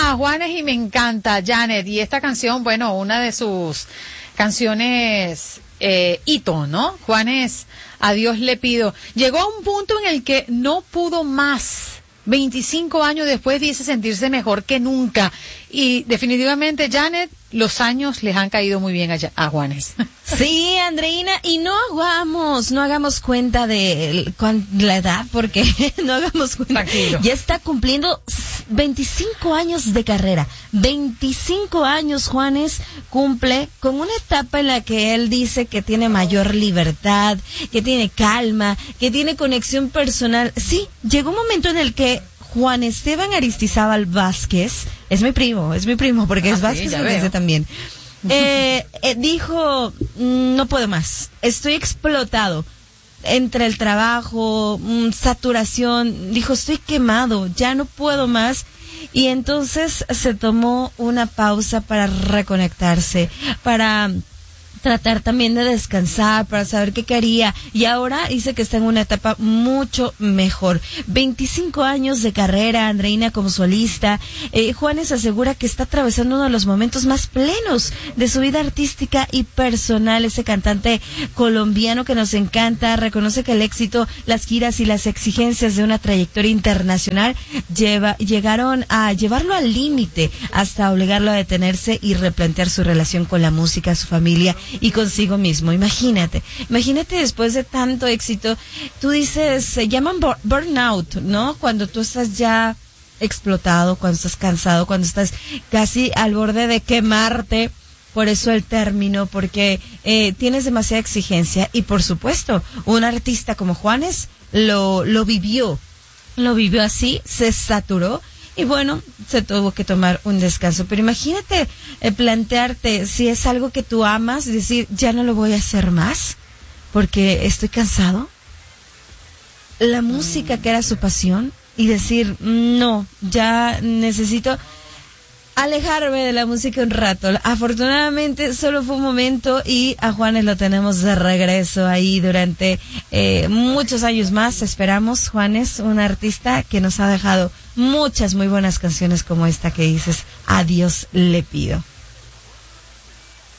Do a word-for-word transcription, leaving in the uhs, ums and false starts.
a Juanes y me encanta, Janet. Y esta canción, bueno, una de sus canciones eh, hito, ¿no? Juanes, a Dios le pido. Llegó a un punto en el que no pudo más. veinticinco años después dice sentirse mejor que nunca. Y definitivamente, Janet, los años les han caído muy bien a, a Juanes. Sí, Andreina, y no hagamos, no hagamos cuenta de la edad, porque no hagamos cuenta. Tranquilo. Ya está cumpliendo veinticinco años de carrera. veinticinco años Juanes cumple con una etapa en la que él dice que tiene mayor libertad, que tiene calma, que tiene conexión personal. Sí, llegó un momento en el que Juan Esteban Aristizábal Vázquez, es mi primo, es mi primo, porque ah, es Vázquez sí, me dice también, eh, eh, dijo, no puedo más, estoy explotado, entre el trabajo, mmm, saturación, dijo, estoy quemado, ya no puedo más, y entonces se tomó una pausa para reconectarse, para tratar también de descansar, para saber qué quería, y ahora dice que está en una etapa mucho mejor. veinticinco años de carrera, Andreina, como solista. eh, Juanes asegura que está atravesando uno de los momentos más plenos de su vida artística y personal. Ese cantante colombiano que nos encanta reconoce que el éxito, las giras y las exigencias de una trayectoria internacional lleva, llegaron a llevarlo al límite, hasta obligarlo a detenerse y replantear su relación con la música, su familia y consigo mismo. Imagínate, imagínate después de tanto éxito, tú dices, se llaman bur- burnout, ¿no? Cuando tú estás ya explotado, cuando estás cansado, cuando estás casi al borde de quemarte, por eso el término, porque eh, tienes demasiada exigencia, y por supuesto, un artista como Juanes lo, lo vivió, lo vivió así, se saturó, y bueno, se tuvo que tomar un descanso. Pero imagínate eh, plantearte, si es algo que tú amas, decir, ya no lo voy a hacer más, porque estoy cansado. La mm. música que era su pasión, y decir, no, ya necesito alejarme de la música un rato. Afortunadamente solo fue un momento, y a Juanes lo tenemos de regreso ahí durante eh, muchos años más. Esperamos, Juanes, un artista que nos ha dejado muchas muy buenas canciones como esta que dices, a Dios le pido.